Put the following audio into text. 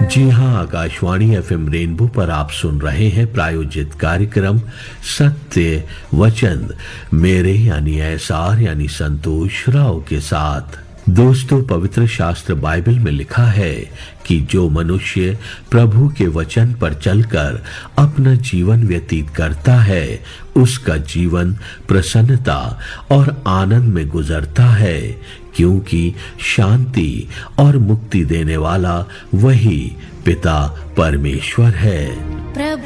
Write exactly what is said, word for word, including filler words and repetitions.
जी हाँ, Akashvani FM rainbow पर आप सुन रहे हैं प्रायोजित कार्यक्रम सत्य वचन, मेरे यानी एसआर यानी संतोष राव के साथ। दोस्तों, पवित्र शास्त्र बाइबल में लिखा है कि जो मनुष्य प्रभु के वचन पर चलकर अपना जीवन व्यतीत करता है, उसका जीवन प्रसन्नता और आनंद में गुजरता है, क्योंकि शांति और मुक्ति देने वाला वही पिता परमेश्वर है।